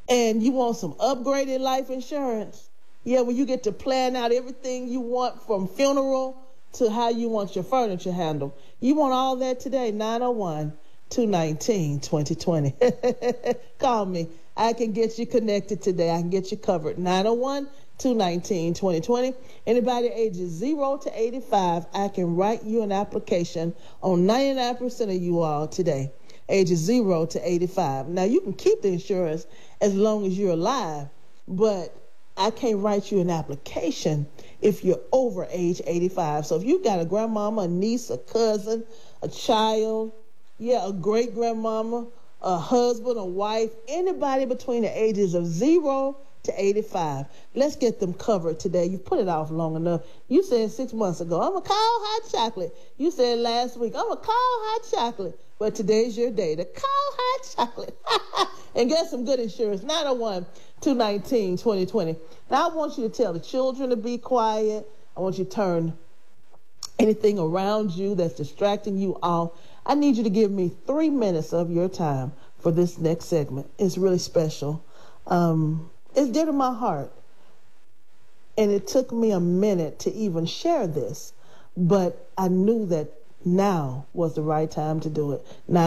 And you want some upgraded life insurance? Yeah, when you get to plan out everything you want from funeral to how you want your furniture handled. You want all that today, 901-219-2020. Call me. I can get you connected today. I can get you covered. 901-219-2020. Anybody ages 0 to 85, I can write you an application on 99% of you all today, ages 0 to 85. Now, you can keep the insurance as long as you're alive, but I can't write you an application if you're over age 85. So if you got a grandmama, a niece, a cousin, a child, a great-grandmama, a husband, a wife, anybody between the ages of 0 to 85, let's get them covered today. You put it off long enough. You said 6 months ago, I'm going to call Hot Chocolate. You said last week, I'm going to call Hot Chocolate. But today's your day to call Hot Chocolate and get some good insurance. 901-219-2020. Now, I want you to tell the children to be quiet. I want you to turn anything around you that's distracting you off. I need you to give me 3 minutes of your time for this next segment. It's really special. It's dear to my heart. And it took me a minute to even share this, but I knew that now was the right time to do it.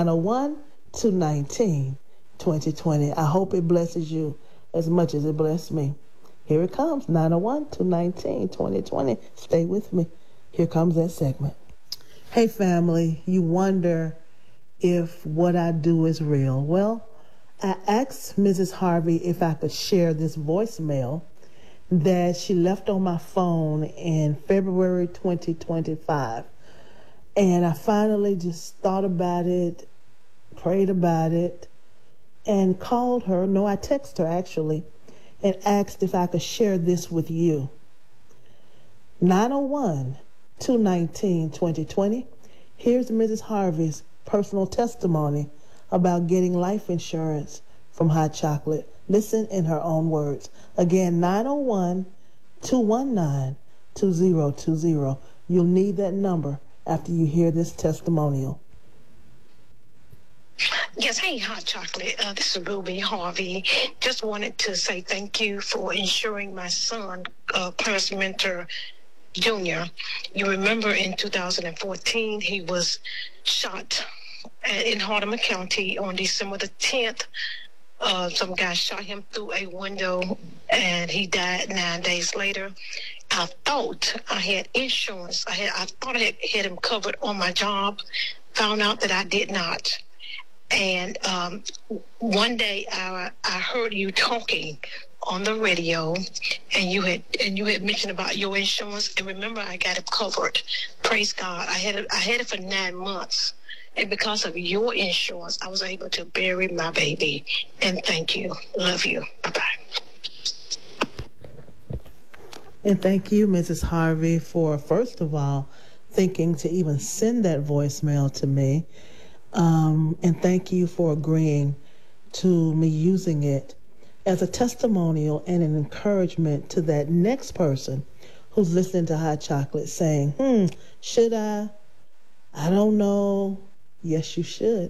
901-219-2020. I hope it blesses you as much as it blessed me. Here it comes, 901-219-2020. Stay with me. Here comes that segment. Hey, family, you wonder if what I do is real. Well, I asked Mrs. Harvey if I could share this voicemail that she left on my phone in February 2025. And I finally just thought about it, prayed about it, and called her. No, I texted her actually, and asked if I could share this with you. 901-219-2020. Here's Mrs. Harvey's personal testimony about getting life insurance from Hot Chocolate. Listen in her own words. Again, 901-219-2020. You'll need that number after you hear this testimonial. Yes, hey, Hot Chocolate. This is Ruby Harvey. Just wanted to say thank you for insuring my son, Clarence Mentor Jr. You remember in 2014, he was shot in Hardeman County on December the 10th. Some guy shot him through a window, and he died 9 days later. I thought I had insurance. I thought I had him covered on my job. Found out that I did not. And one day I heard you talking on the radio, and you had mentioned about your insurance. And remember, I got it covered. Praise God. I had it for 9 months. And because of your insurance, I was able to bury my baby. And thank you. Love you. Bye-bye. And thank you, Mrs. Harvey, for, first of all, thinking to even send that voicemail to me. And thank you for agreeing to me using it as a testimonial and an encouragement to that next person who's listening to Hot Chocolate saying, should I? I don't know. Yes, you should.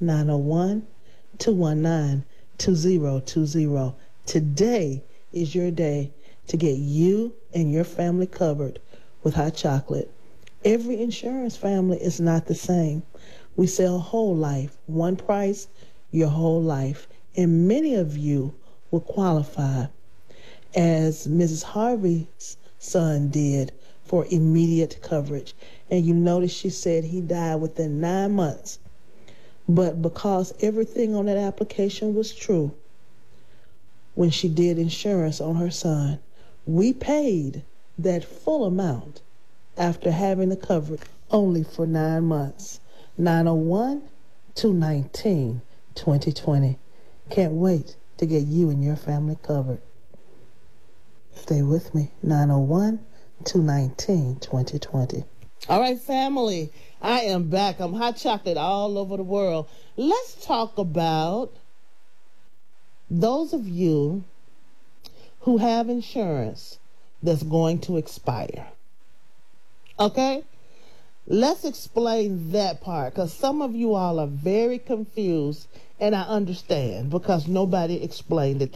901-219-2020. Today is your day to get you and your family covered with Hot Chocolate. Every insurance family is not the same. We sell whole life, one price, your whole life. And many of you will qualify, as Mrs. Harvey's son did, for immediate coverage. And you notice she said he died within 9 months. But because everything on that application was true, when she did insurance on her son, we paid that full amount after having the coverage only for 9 months. 901-219-2020. Can't wait to get you and your family covered. Stay with me. 901-219-2020. All right, family. I am back. I'm Hot Chocolate all over the world. Let's talk about those of you who have insurance that's going to expire. Okay? Let's explain that part, because some of you all are very confused, and I understand because nobody explained it